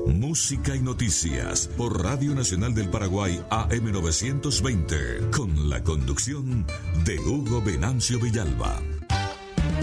Música y noticias por Radio Nacional del Paraguay AM 920, con la conducción de Hugo Venancio Villalba.